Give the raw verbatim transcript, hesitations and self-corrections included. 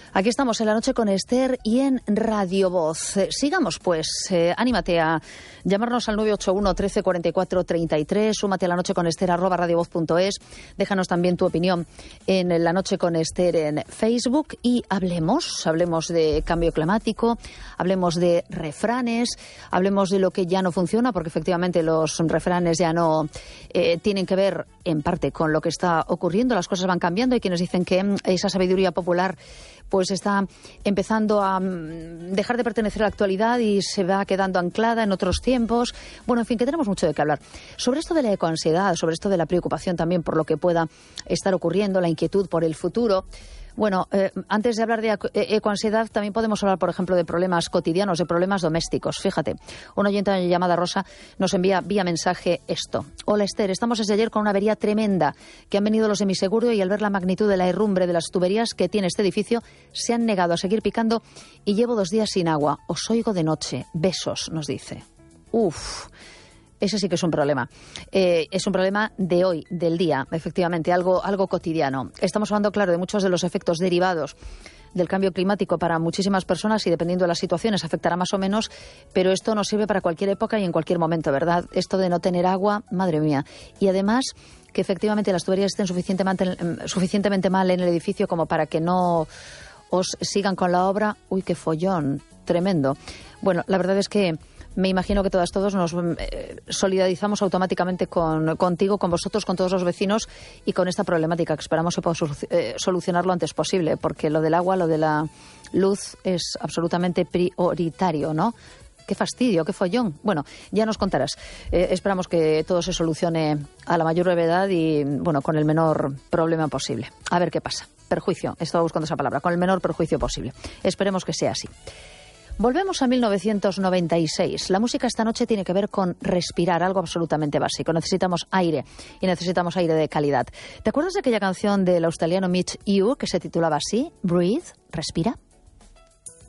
Aquí estamos en La Noche con Esther y en Radio Voz. Eh, sigamos, pues. Eh, anímate a llamarnos al nueve ocho uno, trece, cuarenta y cuatro, treinta y tres. Súmate a La Noche con Esther, arroba radiovoz punto es. Déjanos también tu opinión en La Noche con Esther en Facebook. Y hablemos, hablemos de cambio climático, hablemos de refranes, hablemos de lo que ya no funciona, porque efectivamente los refranes ya no eh, tienen que ver, en parte, con lo que está ocurriendo. Las cosas van cambiando. Hay quienes dicen que esa sabiduría popular pues está empezando a dejar de pertenecer a la actualidad y se va quedando anclada en otros tiempos. Bueno, en fin, que tenemos mucho de qué hablar. Sobre esto de la ecoansiedad, sobre esto de la preocupación también por lo que pueda estar ocurriendo, la inquietud por el futuro. Bueno, eh, antes de hablar de ecoansiedad, también podemos hablar, por ejemplo, de problemas cotidianos, de problemas domésticos. Fíjate, una oyente llamada Rosa nos envía vía mensaje esto. Hola Esther, estamos desde ayer con una avería tremenda, que han venido los de mi seguro y al ver la magnitud de la herrumbre de las tuberías que tiene este edificio, se han negado a seguir picando y llevo dos días sin agua. Os oigo de noche. Besos, nos dice. Uf. Ese sí que es un problema. Eh, es un problema de hoy, del día, efectivamente, algo, algo cotidiano. Estamos hablando, claro, de muchos de los efectos derivados del cambio climático para muchísimas personas y dependiendo de las situaciones afectará más o menos, pero esto nos sirve para cualquier época y en cualquier momento, ¿verdad? Esto de no tener agua, madre mía. Y además que efectivamente las tuberías estén suficientemente, suficientemente mal en el edificio como para que no os sigan con la obra. Uy, qué follón, tremendo. Bueno, la verdad es que me imagino que todas, todos nos eh, solidarizamos automáticamente con, contigo, con vosotros, con todos los vecinos y con esta problemática que esperamos se pueda solu- eh, solucionar lo antes posible, porque lo del agua, lo de la luz es absolutamente prioritario, ¿no? Qué fastidio, qué follón. Bueno, ya nos contarás. Eh, esperamos que todo se solucione a la mayor brevedad y, bueno, con el menor problema posible. A ver qué pasa. Perjuicio, estaba buscando esa palabra, con el menor perjuicio posible. Esperemos que sea así. Volvemos a mil novecientos noventa y seis. La música esta noche tiene que ver con respirar, algo absolutamente básico. Necesitamos aire y necesitamos aire de calidad. ¿Te acuerdas de aquella canción del australiano Mitch Ure que se titulaba así? Breathe, respira.